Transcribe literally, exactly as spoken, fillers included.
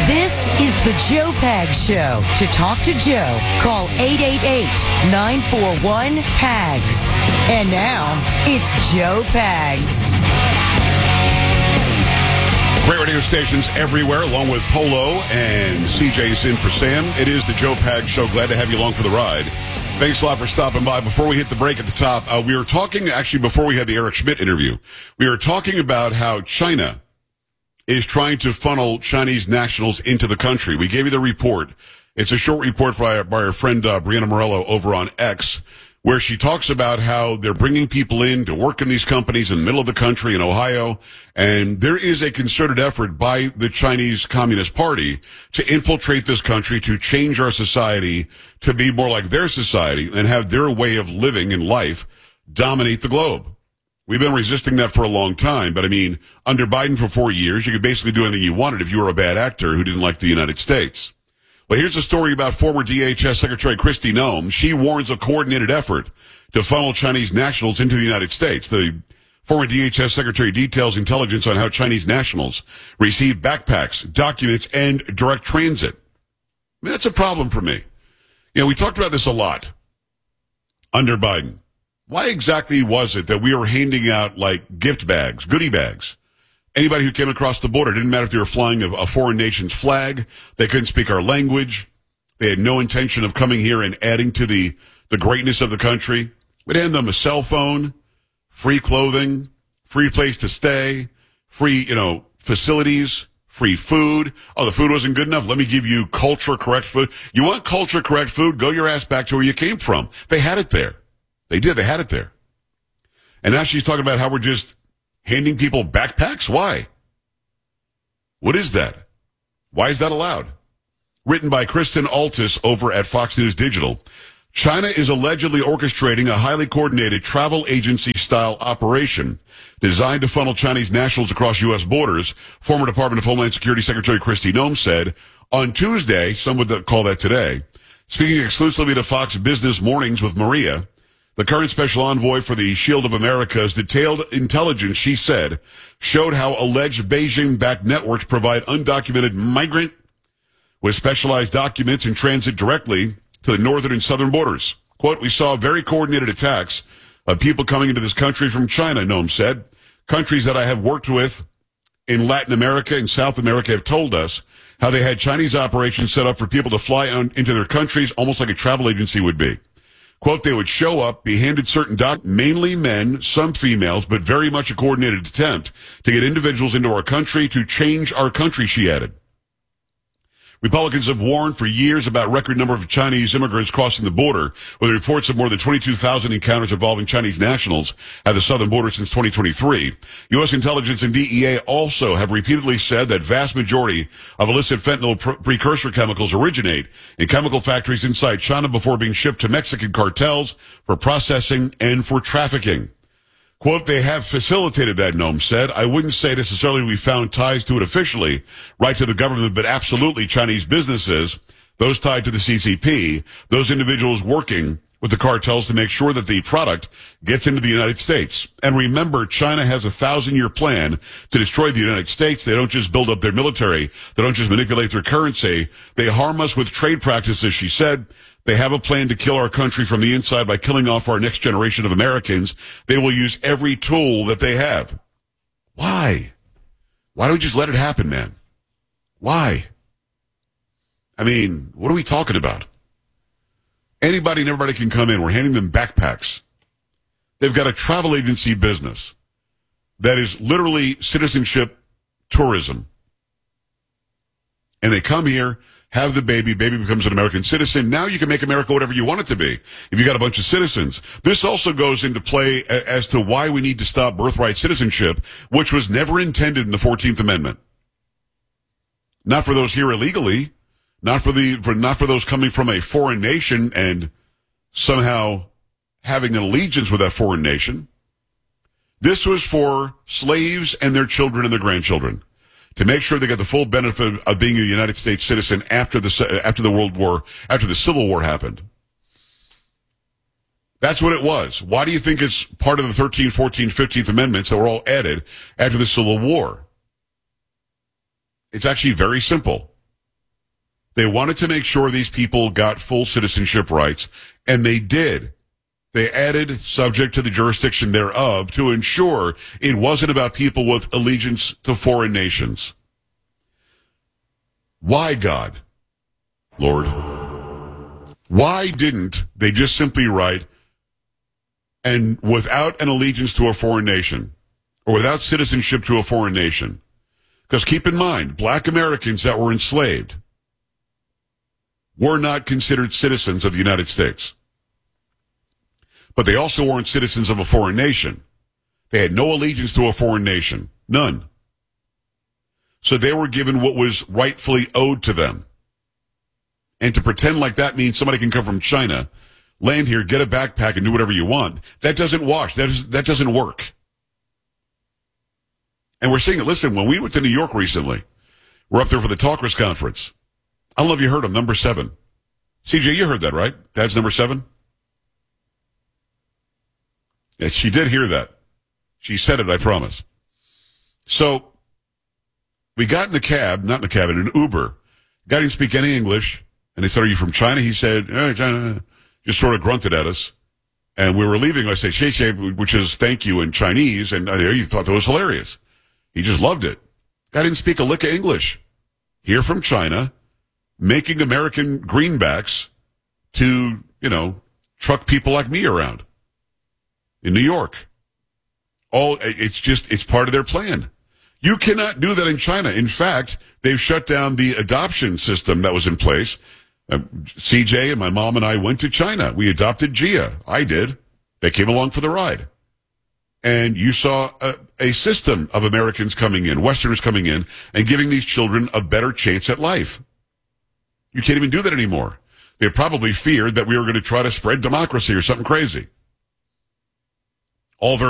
This is the Joe Pags Show. To talk to Joe, call eight eight eight, nine four one, P A G S. And now, it's Joe Pags. Great radio stations everywhere, along with Polo and C J's in for Sam. It is the Joe Pags Show. Glad to have you along for the ride. Thanks a lot for stopping by. Before we hit the break at the top, uh, we were talking, actually, before we had the Eric Schmidt interview, we were talking about how China is trying to funnel Chinese nationals into the country. We gave you the report. It's a short report by, by our friend uh, Brianna Morello over on X, where she talks about how they're bringing people in to work in these companies in the middle of the country in Ohio. And there is a concerted effort by the Chinese Communist Party to infiltrate this country, to change our society to be more like their society and have their way of living and life dominate the globe. We've been resisting that for a long time, but I mean, under Biden for four years, you could basically do anything you wanted if you were a bad actor who didn't like the United States. Well, here's a story about former D H S Secretary Kristi Noem. She warns a coordinated effort to funnel Chinese nationals into the United States. The former D H S Secretary details intelligence on how Chinese nationals receive backpacks, documents, and direct transit. I mean, that's a problem for me. You know, we talked about this a lot under Biden. Why exactly was it that we were handing out, like, gift bags, goodie bags? Anybody who came across the border, didn't matter if they were flying a, a foreign nation's flag, they couldn't speak our language, they had no intention of coming here and adding to the, the greatness of the country. We'd hand them a cell phone, free clothing, free place to stay, free, you know, facilities, free food. Oh, the food wasn't good enough? Let me give you culture-correct food. You want culture-correct food? Go your ass back to where you came from. They had it there. They did. They had it there. And now she's talking about how we're just handing people backpacks? Why? What is that? Why is that allowed? Written by Kristen Altus over at Fox News Digital. China is allegedly orchestrating a highly coordinated travel agency-style operation designed to funnel Chinese nationals across U S borders, former Department of Homeland Security Secretary Kristi Noem said on Tuesday, some would call that today, speaking exclusively to Fox Business Mornings with Maria. The current special envoy for the Shield of America's detailed intelligence, she said, showed how alleged Beijing-backed networks provide undocumented migrant with specialized documents in transit directly to the northern and southern borders. Quote, we saw very coordinated attacks of people coming into this country from China, Noem said. Countries that I have worked with in Latin America and South America have told us how they had Chinese operations set up for people to fly on, into their countries almost like a travel agency would be. Quote, they would show up, be handed certain doc, mainly men, some females, but very much a coordinated attempt to get individuals into our country to change our country, she added. Republicans have warned for years about record number of Chinese immigrants crossing the border, with reports of more than twenty-two thousand encounters involving Chinese nationals at the southern border since twenty twenty-three. U S intelligence and D E A also have repeatedly said that vast majority of illicit fentanyl pr- precursor chemicals originate in chemical factories inside China before being shipped to Mexican cartels for processing and for trafficking. Quote, they have facilitated that, Noem said. I wouldn't say necessarily we found ties to it officially, right to the government, but absolutely Chinese businesses, those tied to the C C P, those individuals working with the cartels to make sure that the product gets into the United States. And remember, China has a thousand-year plan to destroy the United States. They don't just build up their military. They don't just manipulate their currency. They harm us with trade practices, she said. They have a plan to kill our country from the inside by killing off our next generation of Americans. They will use every tool that they have. Why? Why don't we just let it happen, man? Why? I mean, what are we talking about? Anybody and everybody can come in. We're handing them backpacks. They've got a travel agency business that is literally citizenship tourism. And they come here, have the baby, baby becomes an American citizen. Now you can make America whatever you want it to be if you got a bunch of citizens. This also goes into play as to why we need to stop birthright citizenship, which was never intended in the fourteenth Amendment. Not for those here illegally, not for the for not for those coming from a foreign nation and somehow having an allegiance with that foreign nation. This was for slaves and their children and their grandchildren, to make sure they get the full benefit of being a United States citizen after the after the World War, after the Civil War happened. That's what it was. Why do you think it's part of the thirteenth, fourteenth, fifteenth Amendments that were all added after the Civil War? It's actually very simple. They wanted to make sure these people got full citizenship rights, and they did. They added subject to the jurisdiction thereof to ensure it wasn't about people with allegiance to foreign nations. Why, God? Lord? Why didn't they just simply write, and without an allegiance to a foreign nation, or without citizenship to a foreign nation? Because keep in mind, black Americans that were enslaved were not considered citizens of the United States. But they also weren't citizens of a foreign nation. They had no allegiance to a foreign nation. None. So they were given what was rightfully owed to them. And to pretend like that means somebody can come from China, land here, get a backpack, and do whatever you want, that doesn't wash. That, is, that doesn't work. And we're seeing it. Listen, when we went to New York recently, we're up there for the Talkers Conference. I don't know if you heard him, number seven. C J, you heard that, right? Dad's number seven? Yes, she did hear that. She said it, I promise. So, we got in a cab, not in a cab, in an Uber. Guy didn't speak any English. And they said, are you from China? He said, eh, China. Just sort of grunted at us. And we were leaving. I said, xie xie, which is thank you in Chinese. And uh, he thought that was hilarious. He just loved it. Guy didn't speak a lick of English. Here from China, making American greenbacks to, you know, truck people like me around in New York. All, it's just, it's part of their plan. You cannot do that in China. In fact, they've shut down the adoption system that was in place. Uh, C J and my mom and I went to China. We adopted Gia. I did. They came along for the ride. And you saw a, a system of Americans coming in, Westerners coming in, and giving these children a better chance at life. You can't even do that anymore. They probably feared that we were going to try to spread democracy or something crazy. All very